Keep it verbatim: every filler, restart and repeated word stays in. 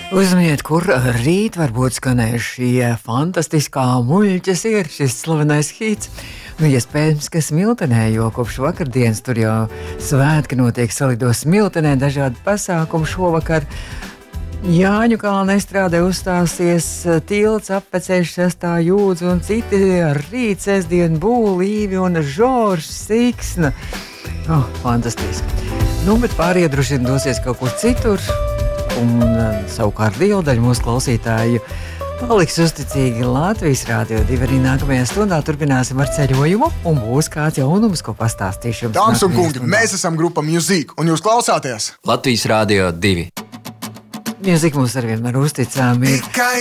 Uzminiet, kur rīt varbūt skanēs šī fantastiskā muļķes ir šis slavenais hīts. Nu, iespējams, ka Smiltenē, jo kopš vakardienas tur jau svētki notiek Salido Smiltenē, dažādi pasākumi šovakar. Jāņu kalna estrādē uzstāsies Tilts, Apveceļš, Sestā jūdz un citi rīt sestdien Būlīvi un Žoržs Siksna. Oh, fantastiski. Nu, bet pārējie droši vien dosies kaut kur citur. Un savukārt liela daļa mūsu klausītāju paliks uzticīgi Latvijas Rādio divi. Arī nākamajā stundā turpināsim ar ceļojumu un būs kāds jaunums, ko pastāstīšu jums. Dāmas un kungi, mēs esam grupa Music un jūs klausāties Latvijas Rādio divi. Music mums arvien var uzticām ir.